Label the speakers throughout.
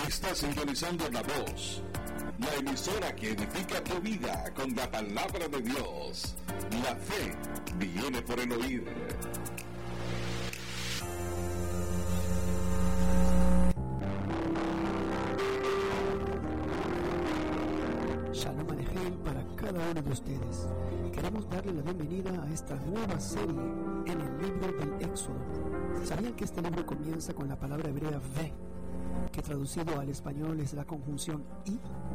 Speaker 1: Está sintonizando La Voz, la emisora que edifica tu vida con la palabra de Dios. La fe viene por el oír.
Speaker 2: Shalom Alejem para cada uno de ustedes. Queremos darle la bienvenida a esta nueva serie en el libro del Éxodo. ¿Sabían que este libro comienza con la palabra hebrea ve, que traducido al español es la conjunción y?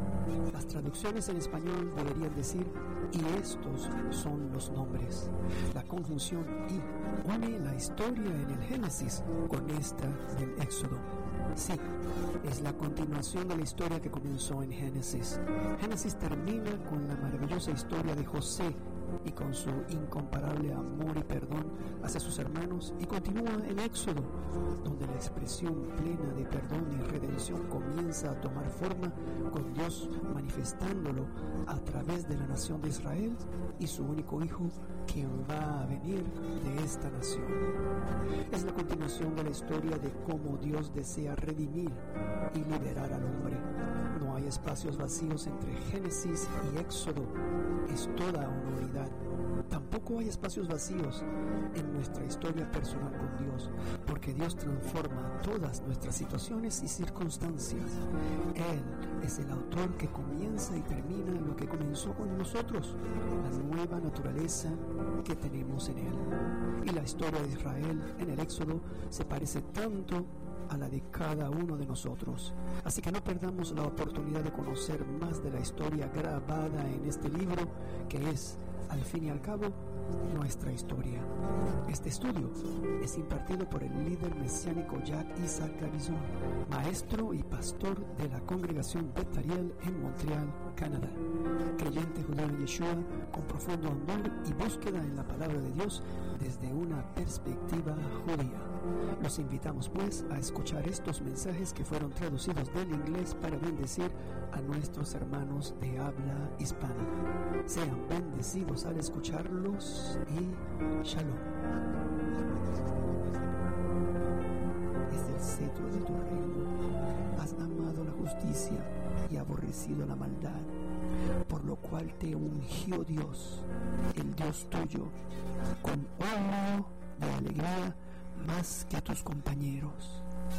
Speaker 2: Las traducciones en español deberían decir y estos son los nombres. La conjunción y une la historia en el Génesis con esta del Éxodo. Sí, es la continuación de la historia que comenzó en Génesis. Génesis termina con la maravillosa historia de José y con su incomparable amor y perdón hacia sus hermanos, y continúa en Éxodo, donde la expresión plena de perdón y redención comienza a tomar forma, con Dios manifestándolo a través de la nación de Israel y su único hijo, quien va a venir de esta nación. Es la continuación de la historia de cómo Dios desea redimir y liberar al hombre. No hay espacios vacíos entre Génesis y Éxodo, es toda una unidad. Tampoco hay espacios vacíos en nuestra historia personal con Dios, porque Dios transforma todas nuestras situaciones y circunstancias. Él es el autor que comienza y termina lo que comenzó con nosotros, la nueva naturaleza que tenemos en Él. Y la historia de Israel en el Éxodo se parece tanto a la de cada uno de nosotros. Así que no perdamos la oportunidad de conocer más de la historia grabada en este libro, que es, al fin y al cabo, nuestra historia. Este estudio es impartido por el líder mesiánico Jack Isaac Gavison, maestro y pastor de la congregación Beth Ariel en Montreal, Canadá, creyente judío en Yeshua con profundo amor y búsqueda en la palabra de Dios desde una perspectiva judía. Los invitamos pues a escuchar estos mensajes que fueron traducidos del inglés para bendecir a nuestros hermanos de habla hispana. Sean bendecidos al escucharlos y Shalom. Desde el cetro de tu reino has amado la justicia y aborrecido la maldad, por lo cual te ungió Dios, el Dios tuyo, con óleo de alegría más que a tus compañeros.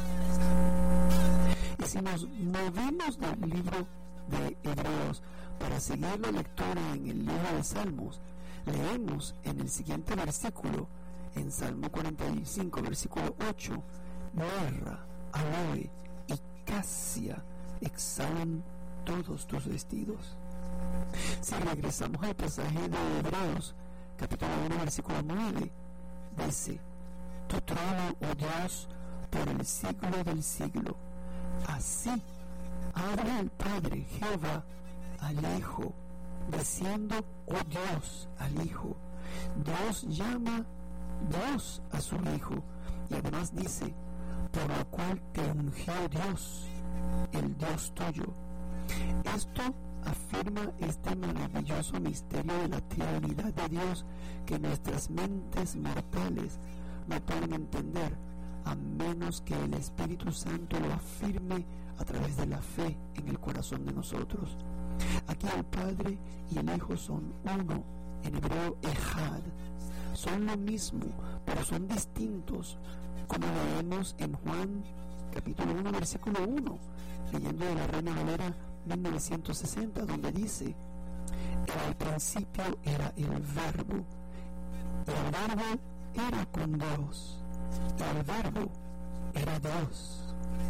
Speaker 2: Y si nos movemos del libro de Hebreos para seguir la lectura en el libro de Salmos, leemos en el siguiente versículo, en Salmo 45, versículo 8, mirra, aloe y casia exhalan todos tus vestidos. Si regresamos al pasaje de Hebreos, capítulo 1, versículo 9, dice: tu trono, oh Dios, por el siglo del siglo. Así habla el Padre Jehová al Hijo, diciendo, oh Dios, al Hijo. Dios llama Dios a su Hijo, y además dice, por lo cual te ungió Dios, el Dios tuyo. Esto afirma este maravilloso misterio de la Trinidad de Dios que nuestras mentes mortales no pueden entender, a menos que el Espíritu Santo lo afirme a través de la fe en el corazón de nosotros. Aquí el Padre y el Hijo son uno, en hebreo ejad. Son lo mismo, pero son distintos, como leemos en Juan capítulo 1, versículo 1, leyendo de la Reina Valera 1960, donde dice: al principio era el Verbo, y el Verbo era con Dios, y el Verbo era Dios.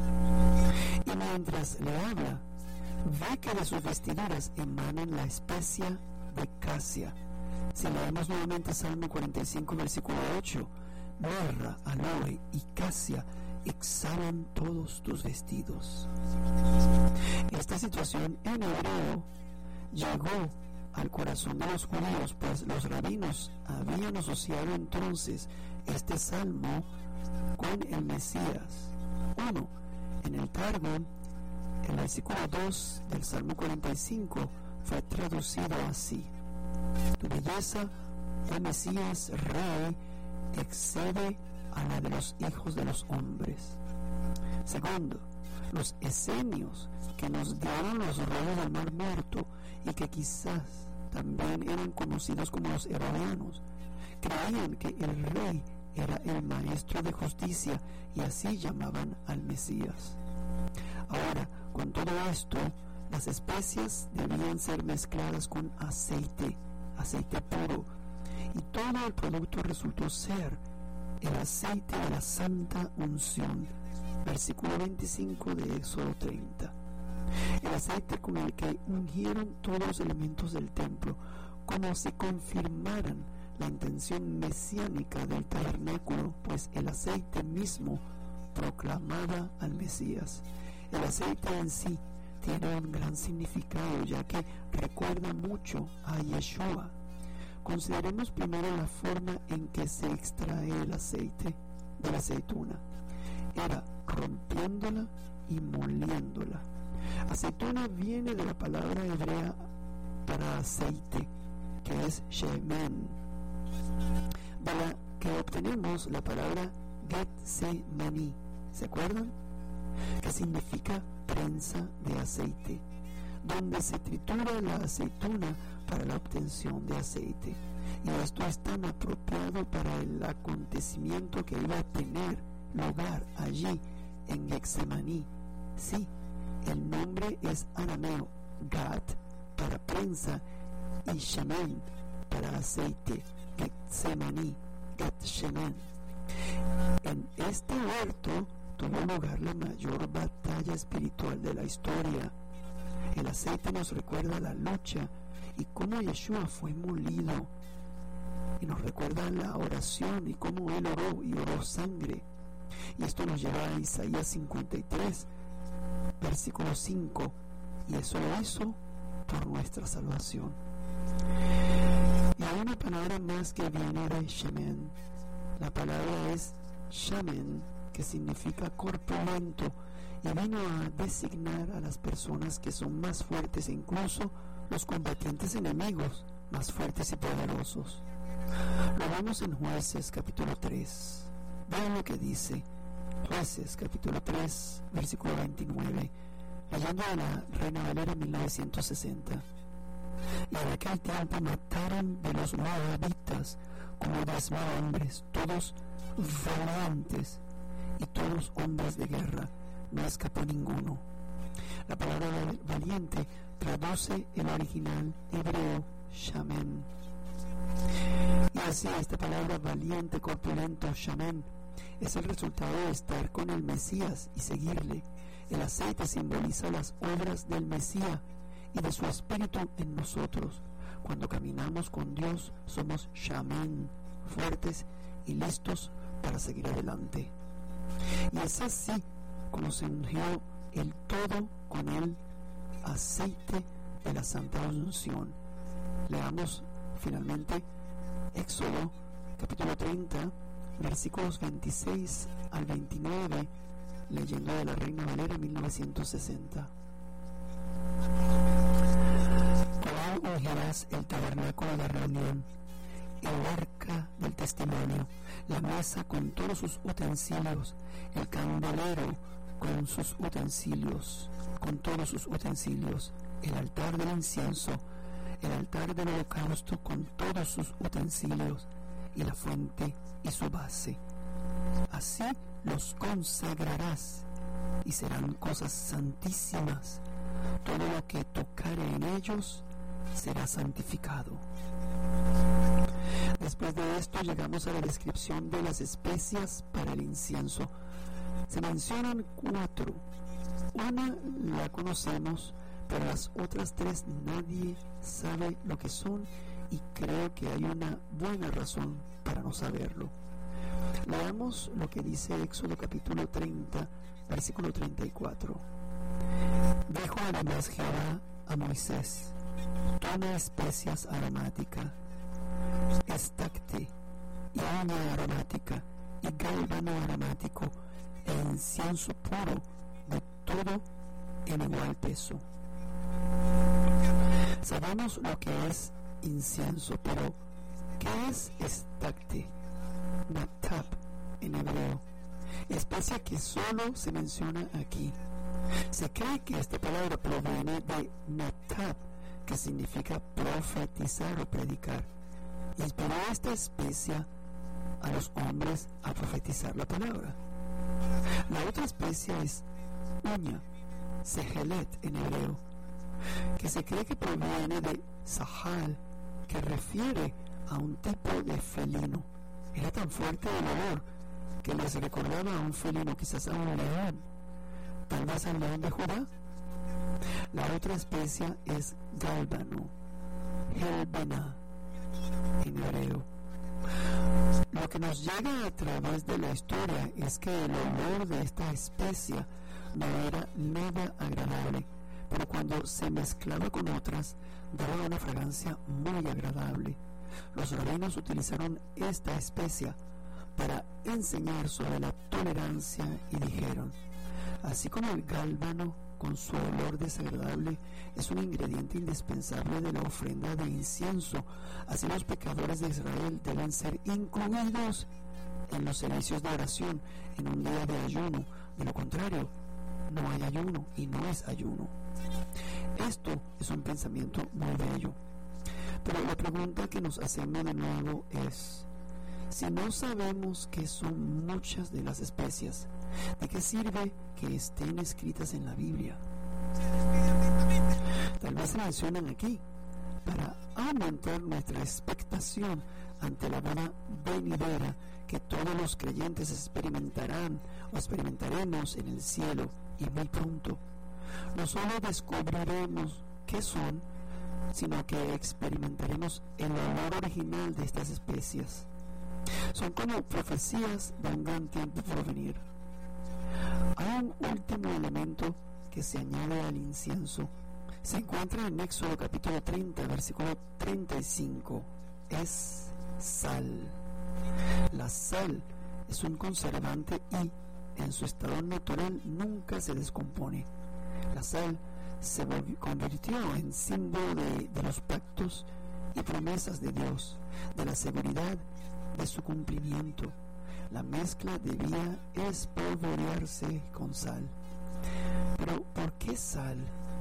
Speaker 2: Y mientras le habla, ve que de sus vestiduras emanan la especia de casia. Si leemos nuevamente Salmo 45, versículo 8, mirra, aloe y casia exhalan todos tus vestidos. Esta situación en hebreo llegó al corazón de los judíos, pues los rabinos habían asociado entonces este salmo con el Mesías. 1. En el Targum, el versículo 2 del Salmo 45 fue traducido así: tu belleza, oh Mesías, Rey, excede a la de los hijos de los hombres. Segundo, Los esenios, que nos dieron los rollos del Mar Muerto y que quizás también eran conocidos como los herodianos, creían que el rey era el maestro de justicia y así llamaban al Mesías. Ahora, con todo esto, las especias debían ser mezcladas con aceite puro, y todo el producto resultó ser el aceite de la santa unción. Versículo 25 de Éxodo 30. El aceite con el que ungieron todos los elementos del templo, como si confirmaran la intención mesiánica del tabernáculo, pues el aceite mismo proclamaba al Mesías. El aceite en sí tiene un gran significado, ya que recuerda mucho a Yeshua. Consideremos primero la forma en que se extrae el aceite de la aceituna. Era rompiéndola y moliéndola. Aceituna viene de la palabra hebrea para aceite, que es shemen, de la que obtenemos la palabra Getsemani, ¿se acuerdan? Que significa prensa de aceite, donde se tritura la aceituna para la obtención de aceite. Y esto es tan apropiado para el acontecimiento que iba a tener lugar allí en Getsemaní. Sí, el nombre es arameo, Gat para prensa y Shemen para aceite, Getsemaní, Gat-Shemen. En este huerto tuvo lugar la mayor batalla espiritual de la historia. El aceite nos recuerda la lucha y cómo Yeshua fue molido, y nos recuerda la oración y cómo él oró y oró sangre. Y esto nos lleva a Isaías 53, versículo 5, y eso lo hizo por nuestra salvación. Y hay una palabra más que viene de Shemen. La palabra es Shamen, que significa corpulento, y vino a designar a las personas que son más fuertes e incluso los combatientes enemigos más fuertes y poderosos. Lo vemos en Jueces capítulo 3. Vean lo que dice Jueces capítulo 3, versículo 29, leyendo de la Reina Valera 1960. Y en aquel tiempo mataron de los moabitas como 10,000 hombres, todos valientes y todos hombres de guerra, no escapó ninguno. La palabra valiente traduce el original hebreo shamen. Y así esta palabra valiente, corpulento, shamen, es el resultado de estar con el Mesías y seguirle. El aceite simboliza las obras del Mesías y de su espíritu en nosotros. Cuando caminamos con Dios somos shamen, fuertes y listos para seguir adelante. Y es así como se ungió el todo con el aceite de la santa unción. Leamos finalmente Éxodo capítulo 30, versículos 26 al 29, leyendo de la Reina Valera 1960. Con él ungirás el tabernáculo de reunión, el arca del testimonio, la mesa con todos sus utensilios, el candelero con sus utensilios, con todos sus utensilios, el altar del incienso, el altar del holocausto con todos sus utensilios, y la fuente y su base. Así los consagrarás, y serán cosas santísimas. Todo lo que tocare en ellos será santificado. Después de esto llegamos a la descripción de las especias para el incienso. Se mencionan 4. Una la conocemos, pero las otras 3 nadie sabe lo que son, y creo que hay una buena razón para no saberlo. Leamos lo que dice Éxodo capítulo 30, versículo 34. Dijo además Jehová a Moisés: toma especias aromáticas, estacte y aña aromática y gálbano aromático e incienso puro de todo en igual peso. Sabemos lo que es incienso, pero ¿qué es estacte? Natab en hebreo, especia que solo se menciona aquí. Se cree que esta palabra proviene de natab, que significa profetizar o predicar. Inspiró esta especia a los hombres a profetizar la palabra. La otra especia es uña, sehelet en hebreo, que se cree que proviene de sahal, que refiere a un tipo de felino. Era tan fuerte el olor que les recordaba a un felino, quizás a un león, tal vez al león de Judá. La otra especia es gálbano, helbena en hebreo. Lo que nos llega a través de la historia es que el olor de esta especia no era nada agradable, pero cuando se mezclaba con otras, daba una fragancia muy agradable. Los rabinos utilizaron esta especia para enseñar sobre la tolerancia y dijeron: así como el gálbano con su olor desagradable es un ingrediente indispensable de la ofrenda de incienso, así los pecadores de Israel deben ser incluidos en los servicios de oración en un día de ayuno. De lo contrario, no hay ayuno y no es ayuno. Esto es un pensamiento muy bello. Pero la pregunta que nos hacemos de nuevo es: si no sabemos qué son muchas de las especias, ¿de qué sirve que estén escritas en la Biblia? Tal vez se mencionan aquí para aumentar nuestra expectación ante la vida venidera que todos los creyentes experimentarán o experimentaremos en el cielo, y muy pronto. No solo descubriremos qué son, sino que experimentaremos el olor original de estas especias. Son como profecías de un gran tiempo por venir. Hay un último elemento que se añade al incienso. Se encuentra en Éxodo capítulo 30, versículo 35. Es sal. La sal es un conservante y, en su estado natural, nunca se descompone. La sal se convirtió en símbolo de los pactos y promesas de Dios, de la seguridad de su cumplimiento. La mezcla debía espolvorearse con sal. Pero ¿por qué sal?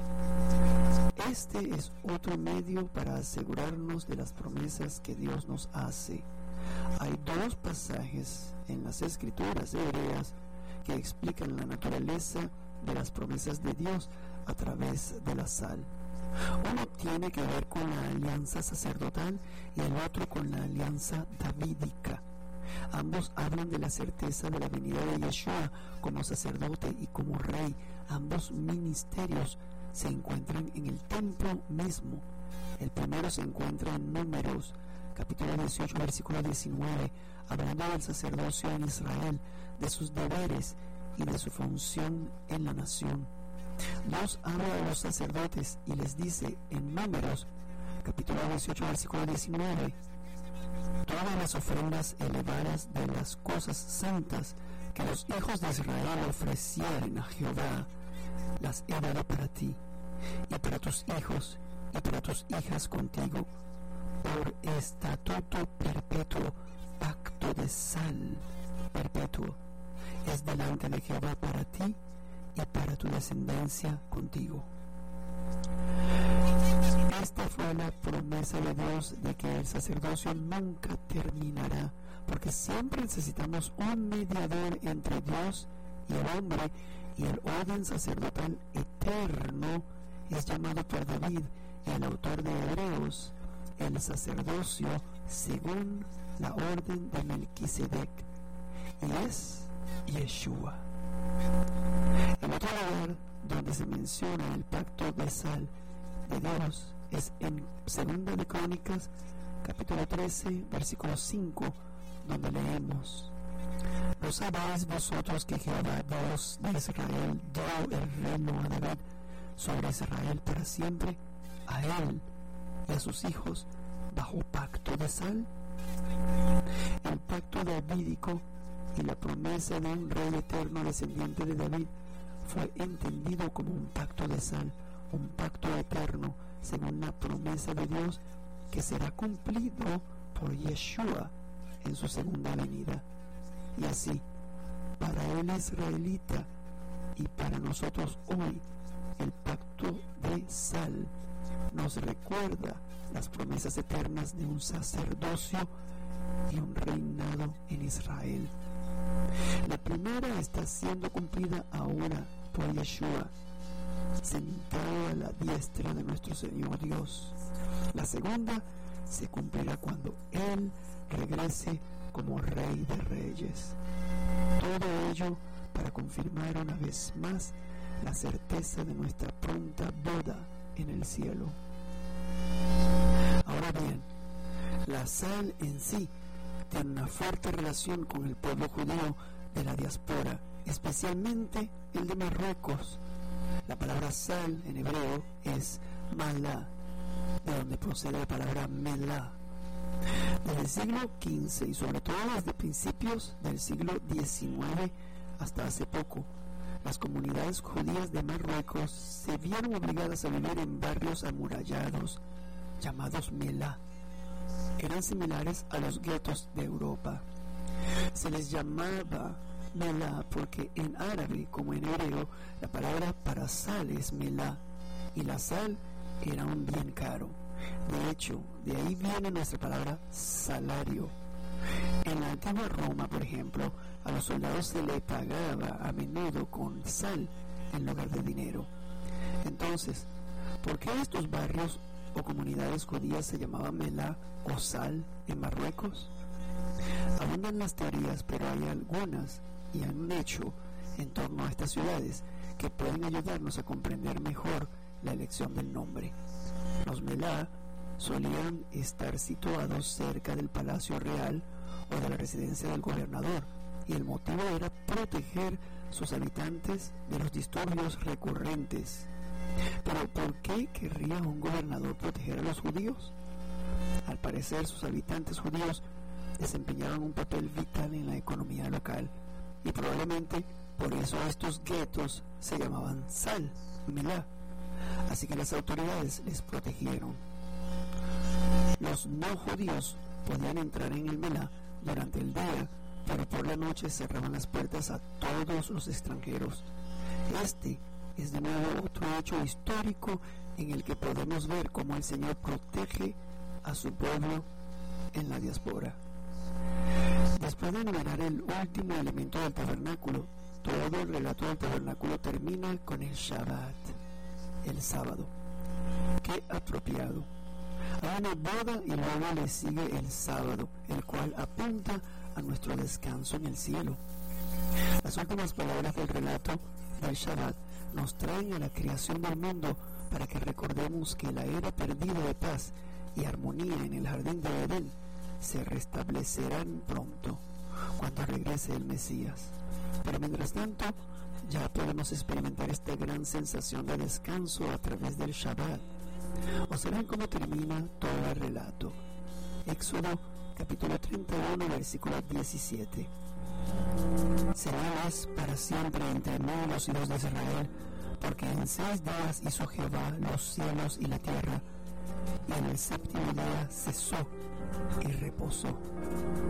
Speaker 2: Este es otro medio para asegurarnos de las promesas que Dios nos hace. Hay dos pasajes en las escrituras hebreas que explican la naturaleza de las promesas de Dios a través de la sal. Uno tiene que ver con la alianza sacerdotal y el otro con la alianza davídica. Ambos hablan de la certeza de la venida de Yeshua como sacerdote y como rey. Ambos ministerios se encuentran en el templo mismo. El primero se encuentra en Números, capítulo 18, versículo 19, hablando del sacerdocio en Israel, de sus deberes y de su función en la nación. Dios habla a los sacerdotes y les dice en Números, capítulo 18, versículo 19, todas las ofrendas elevadas de las cosas santas que los hijos de Israel ofrecieren a Jehová, las he dado para ti y para tus hijos y para tus hijas contigo, por estatuto perpetuo, pacto de sal perpetuo, es delante de Jehová para ti y para tu descendencia contigo. Esta fue la promesa de Dios de que el sacerdocio nunca terminará, porque siempre necesitamos un mediador entre Dios y el hombre, y el orden sacerdotal eterno es llamado por David, el autor de Hebreos, el sacerdocio según la orden de Melquisedec, y es Yeshua. El otro lugar donde se menciona el pacto de sal de Dios es en 2 de Crónicas, capítulo 13, versículo 5, donde leemos: ¿no sabéis vosotros que Jehová, Dios de Israel, dio el reino a David sobre Israel para siempre, a él y a sus hijos, bajo pacto de sal? El pacto davídico y la promesa de un rey eterno descendiente de David fue entendido como un pacto de sal, un pacto eterno, según la promesa de Dios que será cumplido por Yeshua en su segunda venida. Y así, para el israelita, Y para nosotros hoy, el pacto de sal nos recuerda las promesas eternas de un sacerdocio y un reinado en Israel. La primera está siendo cumplida ahora por Yeshua, sentado a la diestra de nuestro Señor Dios. La segunda se cumplirá cuando Él regrese como Rey de Reyes. Todo ello para confirmar una vez más la certeza de nuestra pronta boda en el cielo. Ahora bien, la sal en sí tiene una fuerte relación con el pueblo judío de la diáspora, especialmente el de Marruecos. La palabra sal en hebreo es malá, de donde procede la palabra melá. Desde el siglo XV y sobre todo desde principios del siglo XIX hasta hace poco, las comunidades judías de Marruecos se vieron obligadas a vivir en barrios amurallados llamados melá. Eran similares a los guetos de Europa. Se les llamaba melá porque en árabe como en hebreo la palabra para sal es melá y la sal era un bien caro. De hecho, de ahí viene nuestra palabra salario. En la antigua Roma, por ejemplo, a los soldados se les pagaba a menudo con sal en lugar de dinero. Entonces, ¿por qué estos barrios o comunidades judías se llamaban melá o sal en Marruecos? Abundan las teorías, pero hay algunas y hay un hecho en torno a estas ciudades que pueden ayudarnos a comprender mejor la elección del nombre. Los melá solían estar situados cerca del palacio real o de la residencia del gobernador, y el motivo era proteger sus habitantes de los disturbios recurrentes. Pero ¿por qué querría un gobernador proteger a los judíos? Al parecer, sus habitantes judíos desempeñaban un papel vital en la economía local, y probablemente por eso estos guetos se llamaban sal, melá. Así que las autoridades les protegieron. Los no judíos podían entrar en el melá durante el día, pero por la noche cerraban las puertas a todos los extranjeros. Este es de nuevo otro hecho histórico en el que podemos ver cómo el Señor protege a su pueblo en la diáspora. Después de enumerar el último elemento del tabernáculo, todo el relato del tabernáculo termina con el Shabbat, el sábado. ¡Qué apropiado! Hay una boda y luego le sigue el sábado, el cual apunta a nuestro descanso en el cielo. Las últimas palabras del relato del Shabbat nos traen a la creación del mundo para que recordemos que la era perdida de paz y armonía en el jardín de Edén se restablecerán pronto, cuando regrese el Mesías. Pero mientras tanto, ya podemos experimentar esta gran sensación de descanso a través del Shabbat. Observen cómo termina todo el relato. Éxodo capítulo 31, versículo 17. Serás para siempre entre mí y los hijos de Israel, porque en 6 días hizo Jehová los cielos y la tierra, y en el 7º día cesó y reposó.